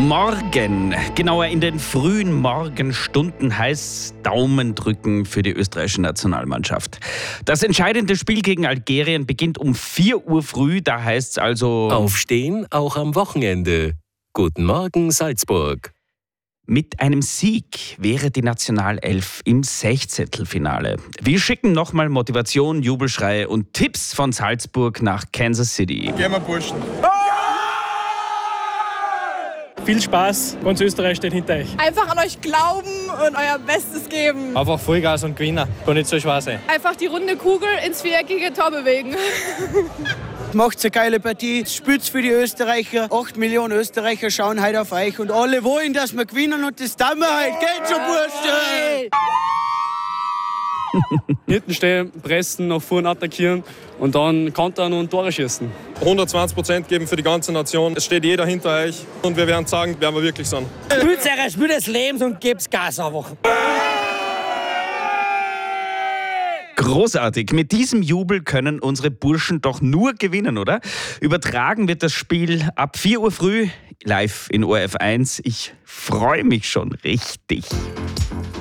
Morgen, genauer in den frühen Morgenstunden, heißt Daumen drücken für die österreichische Nationalmannschaft. Das entscheidende Spiel gegen Algerien beginnt um 4 Uhr früh, da heißt es also... Aufstehen auch am Wochenende. Guten Morgen, Salzburg. Mit einem Sieg wäre die Nationalelf im Sechzehntelfinale. Wir schicken nochmal Motivation, Jubelschrei und Tipps von Salzburg nach Kansas City. Gehen wir, Burschen. Viel Spaß, ganz Österreich steht hinter euch. Einfach an euch glauben und euer Bestes geben. Einfach Vollgas und gewinnen, kann nicht so schwer sein. Einfach die runde Kugel ins viereckige Tor bewegen. Macht's eine geile Partie, spürt's für die Österreicher. 8 Millionen Österreicher schauen heute auf euch und alle wollen, dass wir gewinnen und das tun wir heute. Geht schon, Burschen! Hinten stehen, pressen, nach vorne attackieren und dann kontern und Tore schießen. 120% geben für die ganze Nation. Es steht jeder hinter euch und wir werden sagen, wer wir wirklich sind. Spielt des Lebens und gebt's Gas einfach. Großartig. Mit diesem Jubel können unsere Burschen doch nur gewinnen, oder? Übertragen wird das Spiel ab 4 Uhr früh live in ORF 1. Ich freue mich schon richtig.